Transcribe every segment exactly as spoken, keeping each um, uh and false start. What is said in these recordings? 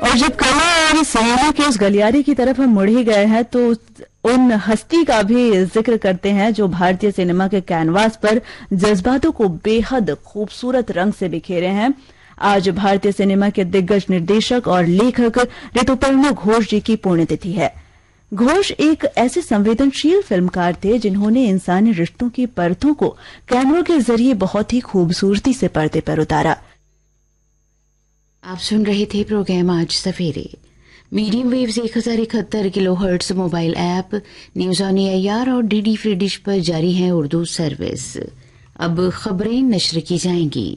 اور جب کلا اور سنیما کے اس گلیارے کی طرف ہم مڑ ہی گئے ہیں تو ان ہستی کا بھی ذکر کرتے ہیں جو بھارتی سنیما کے کینواس پر جذباتوں کو بے حد خوبصورت رنگ سے بکھیرے ہیں. آج بھارتی سنیما کے دگج نردیشک اور لیکھک رتوپرنا گھوش جی کی پونیہ تتھی ہے. گھوش ایک ایسے سنویدنشیل فلمکار تھے جنہوں نے انسانی رشتوں کی پرتوں کو کیمروں کے ذریعے بہت ہی خوبصورتی سے پردے پر اتارا. آپ سن رہے تھے پروگرام آج سویرے. میڈیم ویوز ایک ہزار اکہتر کلو hertz mobile app news on a are اور ڈی ڈی فری ڈش پر جاری ہے اردو سروس. اب خبریں نشر کی جائیں گی.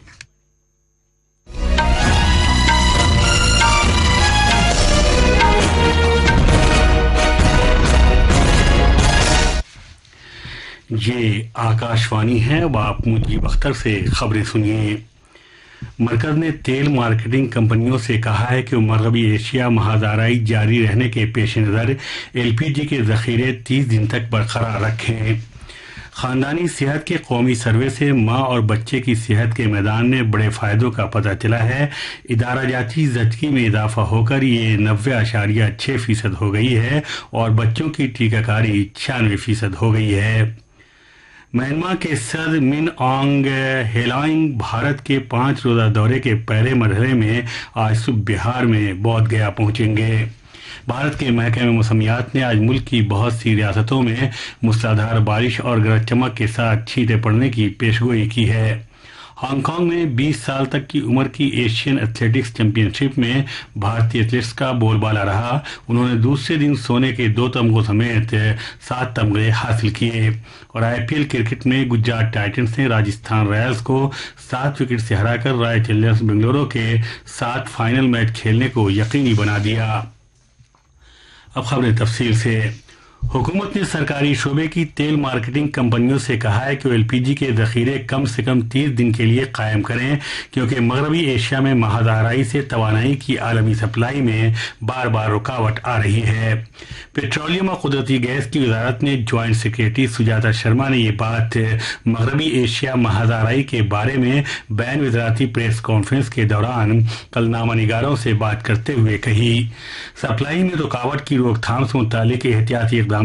یہ آکاشوانی ہے. اب آپ مجیب اختر سے خبریں سنیے. مرکز نے تیل مارکیٹنگ کمپنیوں سے کہا ہے کہ وہ مغربی ایشیا مہادارائی جاری رہنے کے پیش نظر ایل پی جی کے ذخیرے تیس دن تک برقرار رکھیں. خاندانی صحت کے قومی سروے سے ماں اور بچے کی صحت کے میدان میں بڑے فائدوں کا پتہ چلا ہے. ادارہ جاتی زچگی میں اضافہ ہو کر یہ نوے اشاریہ چھ فیصد ہو گئی ہے اور بچوں کی ٹیکہ کاری چھیانوے فیصد ہو گئی ہے. میانمار کے صدر من آنگ ہیلائنگ بھارت کے پانچ روزہ دورے کے پہلے مرحلے میں آج صبح بہار میں بودھ گیا پہنچیں گے. بھارت کے محکمہ موسمیات نے آج ملک کی بہت سی ریاستوں میں موسلادھار بارش اور گرج چمک کے ساتھ چھینٹیں پڑنے کی پیشگوئی کی ہے. ہانگ کانگ میں بیس سال تک کی عمر کی ایشین ایتھلیٹکس چیمپئن شپ میں بھارتی ایتھلیٹس کا بول بالا رہا. انہوں نے دوسرے دن سونے کے دو تمغوں سمیت سات تمغے حاصل کیے. اور آئی پی ایل کرکٹ میں گجرات ٹائٹنز نے راجستھان رائلز کو سات وکٹ سے ہرا کر رائل چیلنجرز بنگلورو کے ساتھ فائنل میچ کھیلنے کو یقینی بنا دیا. اب خبریں تفصیل سے. حکومت نے سرکاری شعبے کی تیل مارکیٹنگ کمپنیوں سے کہا ہے کہ وہ ایل پی جی کے ذخیرے کم سے کم تیس دن کے لیے قائم کریں کیونکہ مغربی ایشیا میں مہادارائی سے توانائی کی عالمی سپلائی میں بار بار رکاوٹ آ رہی ہے. پیٹرولیم اور قدرتی گیس کی وزارت نے جوائنٹ سیکریٹری سجاتا شرما نے یہ بات مغربی ایشیا مہادارائی کے بارے میں بین وزارتی پریس کانفرنس کے دوران کل نامہ نگاروں سے بات کرتے ہوئے کہی. سپلائی میں رکاوٹ کی روک تھام سے متعلق احتیاطی اقدامات